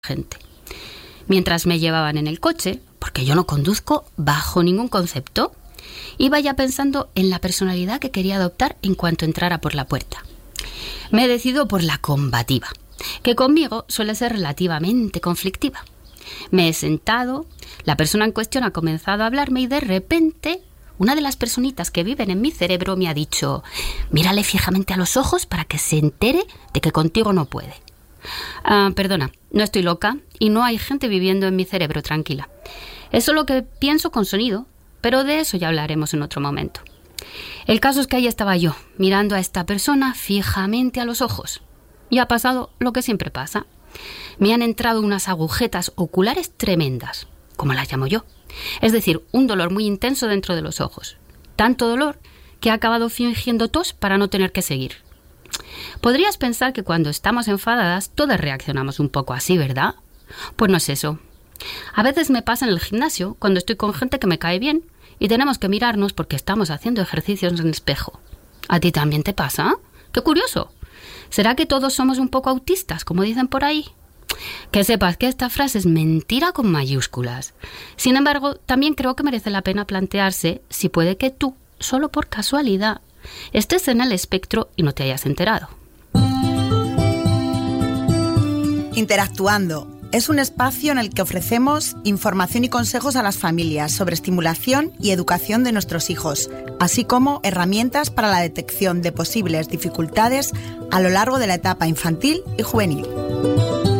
gente. Mientras me llevaban en el coche, porque yo no conduzco bajo ningún concepto, iba ya pensando en la personalidad que quería adoptar en cuanto entrara por la puerta. Me he decidido por la combativa, que conmigo suele ser relativamente conflictiva. Me he sentado, la persona en cuestión ha comenzado a hablarme y de repente una de las personitas que viven en mi cerebro me ha dicho: mírale fijamente a los ojos para que se entere de que contigo no puede. Perdona, no estoy loca y no hay gente viviendo en mi cerebro, tranquila. Es solo que pienso con sonido, pero de eso ya hablaremos en otro momento. El caso es que ahí estaba yo, mirando a esta persona fijamente a los ojos. Y ha pasado lo que siempre pasa. Me han entrado unas agujetas oculares tremendas, como las llamo yo. Es decir, un dolor muy intenso dentro de los ojos. Tanto dolor que he acabado fingiendo tos para no tener que seguir. Podrías pensar que cuando estamos enfadadas todas reaccionamos un poco así, ¿verdad? Pues no es eso. A veces me pasa en el gimnasio cuando estoy con gente que me cae bien y tenemos que mirarnos porque estamos haciendo ejercicios en el espejo. ¿A ti también te pasa? ¡Qué curioso! ¿Será que todos somos un poco autistas, como dicen por ahí? Que sepas que esta frase es mentira con mayúsculas. Sin embargo, también creo que merece la pena plantearse si puede que tú, solo por casualidad, estés en el espectro y no te hayas enterado. Interactuando es un espacio en el que ofrecemos información y consejos a las familias sobre estimulación y educación de nuestros hijos, así como herramientas para la detección de posibles dificultades a lo largo de la etapa infantil y juvenil.